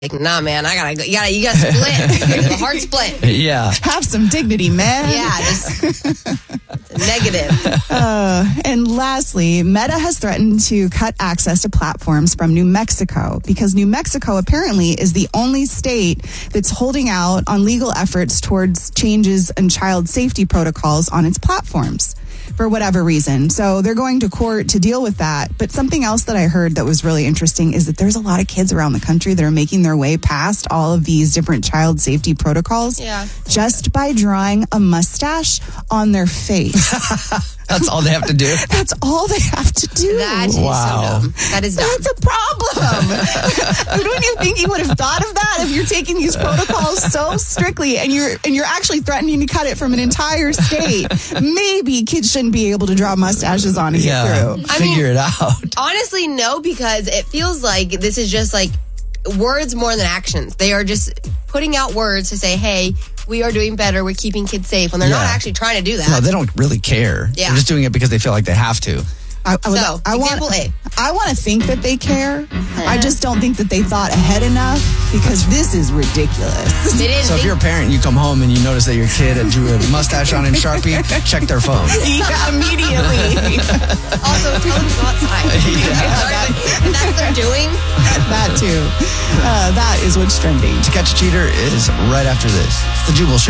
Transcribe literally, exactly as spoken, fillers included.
Like, nah, man, I gotta go. You gotta, you gotta split. The heart split. Yeah. Have some dignity, man. Yeah, just negative. Uh, and lastly, Meta has threatened to cut access to platforms from New Mexico because New Mexico apparently is the only state that's holding out on legal efforts towards changes in child safety protocols on its platforms for whatever reason. So they're going to court to deal with that. But something else that I heard that was really interesting is that there's a lot of kids around the country that are making their way past all of these different child safety protocols Yeah. just by drawing a mustache on their face. That's all they have to do? That's all they have to do. That is Wow. so dumb. That is dumb. That's a problem. Don't you think you would have thought of that if you're taking these protocols so strictly and you're and you're actually threatening to cut it from an entire state? Maybe kids shouldn't be able to draw mustaches on and Yeah. get through. I Figure mean- it out. Honestly, no, because it feels like this is just like words more than actions. They are just putting out words to say, hey, we are doing better. We're keeping kids safe when they're not Yeah. actually trying to do that. No, they don't really care. Yeah. They're just doing it because they feel like they have to. I, I, would- So, I want, example A. I want to think that they care. I just don't think that they thought ahead enough because this is ridiculous. They didn't So if think- you're a parent, you come home and you notice that your kid had drew a mustache on in Sharpie, check their phone. Yeah, immediately. also tell them to go outside. If that's what they're doing. That too. Uh, that is what's trending. To Catch a Cheater is right after this. It's the Jubal Show.